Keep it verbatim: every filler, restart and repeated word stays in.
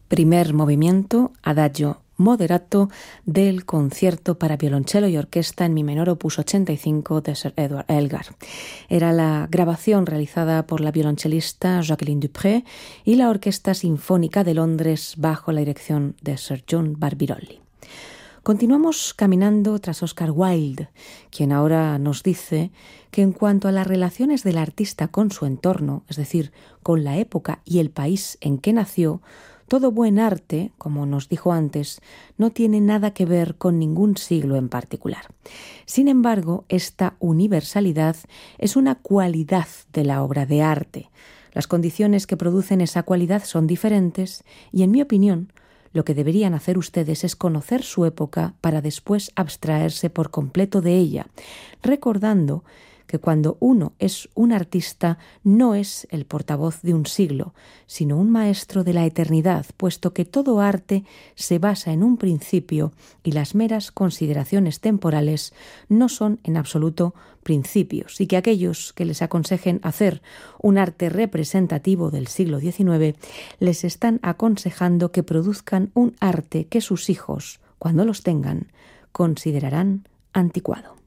Primer movimiento, adagio moderato del concierto para violonchelo y orquesta en mi menor opus ochenta y cinco de Sir Edward Elgar. Era la grabación realizada por la violonchelista Jacqueline Dupré y la Orquesta Sinfónica de Londres bajo la dirección de Sir John Barbirolli. Continuamos caminando tras Oscar Wilde, quien ahora nos dice que en cuanto a las relaciones del artista con su entorno, es decir, con la época y el país en que nació, todo buen arte, como nos dijo antes, no tiene nada que ver con ningún siglo en particular. Sin embargo, esta universalidad es una cualidad de la obra de arte. Las condiciones que producen esa cualidad son diferentes y, en mi opinión, lo que deberían hacer ustedes es conocer su época para después abstraerse por completo de ella, recordando que cuando uno es un artista no es el portavoz de un siglo, sino un maestro de la eternidad, puesto que todo arte se basa en un principio y las meras consideraciones temporales no son en absoluto principios, y que aquellos que les aconsejen hacer un arte representativo del siglo diecinueve les están aconsejando que produzcan un arte que sus hijos, cuando los tengan, considerarán anticuado.